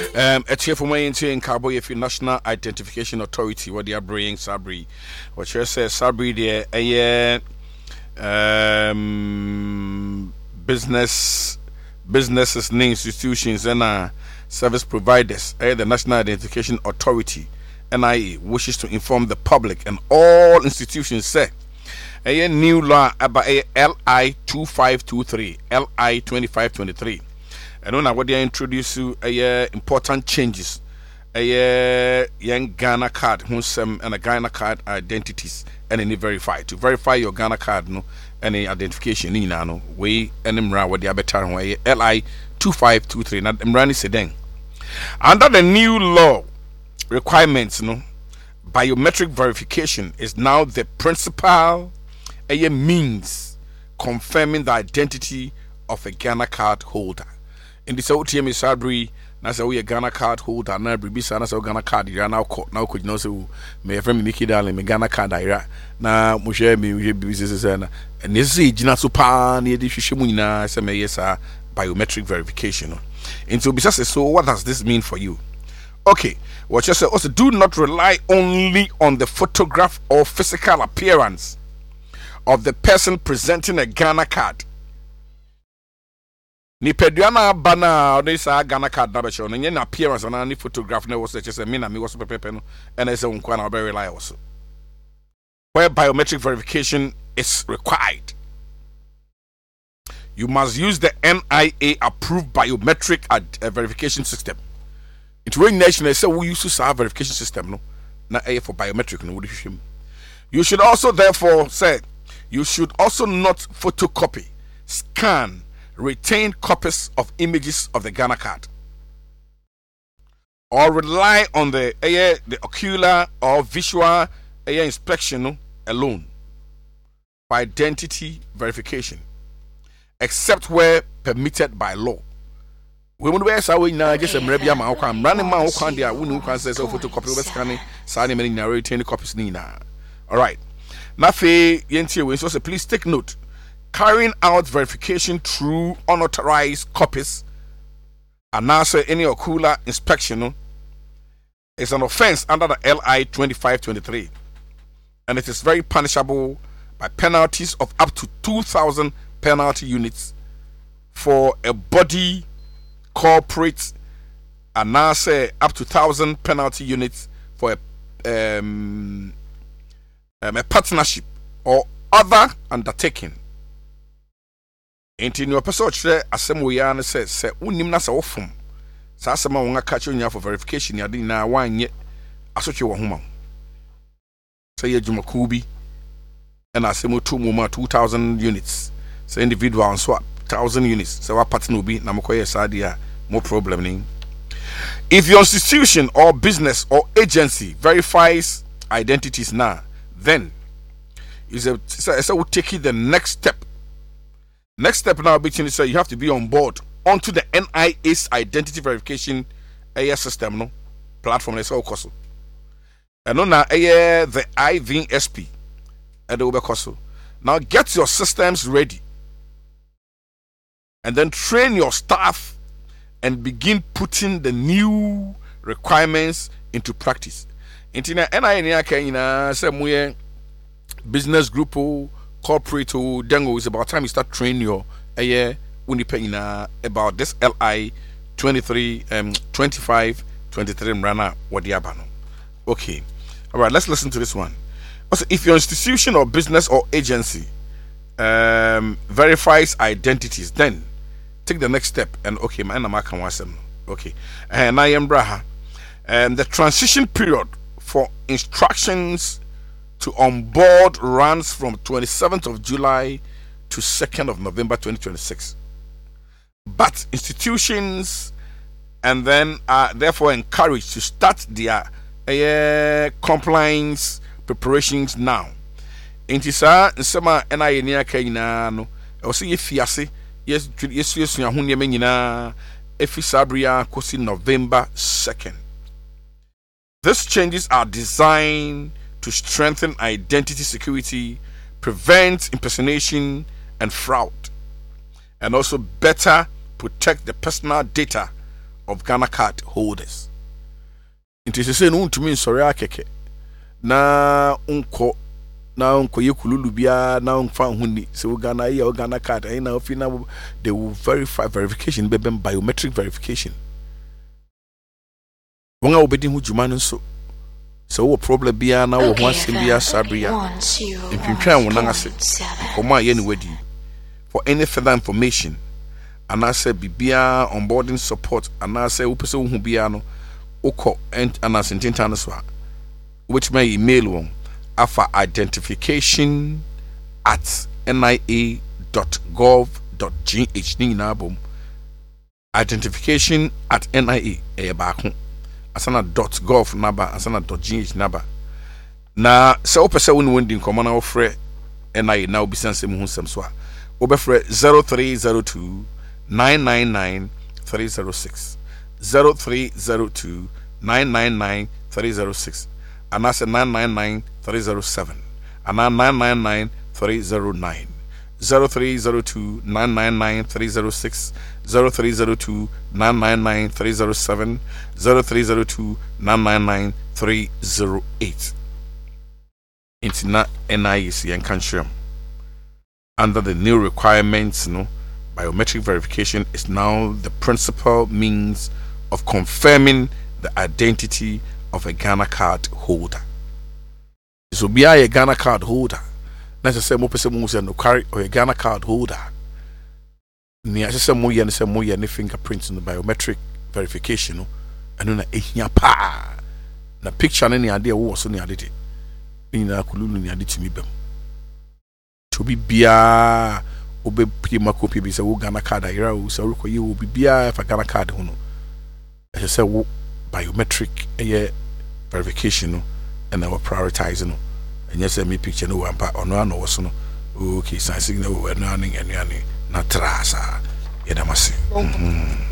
A chief of my in Cabo if National Identification Authority, what they are bringing Sabri. What you say, Sabri, there, businesses, institutions, and service providers, the National Identification Authority, NIA, wishes to inform the public and all institutions say a new law about LI 2523, LI 2523. I don't know what they introduce to important changes. Young Ghana card, and a Ghana card identities, and any verify to verify your Ghana card, no, any identification, no, way and Mra what the better way LI 2523. Not Mrani Sedeng. Under the new law requirements, no, biometric verification is now the principal means confirming the identity of a Ghana card holder. In this OTM is Sabri, Nasa we a Ghana card holder, na Bribisa, Nasa Ghana card, you are now could know so may friend Mickey Darling, me Ghana card, na Mushe, me business and this is Gina Supa, near the Shimuna, some yes, biometric verification. And so, besides, so what does this mean for you? Okay, what you say also do not rely only on the photograph or physical appearance of the person presenting a Ghana card. Ni peduana bana this Ghana card na be show no appearance na ni photograph na was just me na me was pepe no and I say unkwa na be rely also where biometric verification is required. You must use the NIA approved biometric verification system. It's when nation say we use to verification system no na for biometric no would you should also therefore say you should also not photocopy, scan, retain copies of images of the Ghana card, or rely on the ocular or visual inspection alone for identity verification, except where permitted by law. We would wear so now just a maybe I'm running my own there. We can say so photocopy, scanning, signing, and retain copies. Nina. All right. Nafe Yentie, we so please take note. Carrying out verification through unauthorized copies and also any ocular inspection is an offense under the LI 2523, and it is very punishable by penalties of up to 2,000 penalty units for a body corporate, and also up to 1,000 penalty units for a partnership or other undertaking. Enti no person chire asem we ya na se unim na se wofom sa asem a won aka che for verification ya din na wanye asotwe wo homa say adwuma ku bi and asem to mu ma 2,000 units say individual so 1,000 units so wa partner obi na mkoye sa dia more problem ni. If your institution or business or agency verifies identities now, then is a will take it the next step. Next step now, between say you have to be on board onto the NIA's identity verification system, no platform. Let's all cost. And now the IVSP and the cost. Now get your systems ready, and then train your staff and begin putting the new requirements into practice. Intina NIA Kenya some business group corporate dengo is about time you start training your about this LI 23 25 23 mrana wadiabano. Okay, all right, let's listen to this one. Also, if your institution or business or agency verifies identities, then take the next step and okay, okay, and I am Braha. The transition period for instructions to onboard runs from 27th of July to 2nd of November 2026. But institutions and then are therefore encouraged to start their compliance preparations now. Intisa nsema na yenia kanyina no o se yefiase yesu ahunye menyina efisabria kosi November 2nd. These changes are designed to strengthen identity security, prevent impersonation and fraud, and also better protect the personal data of Ghana card holders. It is say no to me sorry akeke na unko ye kululu bia na unfa huni so Ghana card na ofina they will verify verification be biometric verification. Wonga obedi hu djuma nso so wo problem bia na wo ho asem bia sabria impintwan wo nan ase komo aye ni wadi for any further information and I say bibia onboarding support and I say wo pese wo hu bia no ukọ and anasentinta no so which may email one afa identification@nia.gov.gh ni na bom identification@nia e ba ko asana .gov number asana .gh number na se opese woni wondi nkomo na wo frɛ nia na obi sanse mu hu sem so a wo be frɛ 0302 999 306 0302 999 306 and that's 999 307 and 999 309 0302 999 306 0302 999 307 0302 999 308 Intina NIEC and Kanshram. Under the new requirements, biometric verification is now the principal means of confirming the identity of a Ghana card holder. So be a Ghana card holder. Let's say more person moves and carry or a Ghana card holder. Near some more and some more and fingerprints in the biometric verification. And then a pa na picture any idea what so near it. In a kululu near it to me. To be bia obe prima copy be say Ghana card ira so you will be bia if a Ghana card hono. I say biometric verification and our prioritizing and yes me picture no one pa ono no so no okay sign signal we no ani na trasa yedamase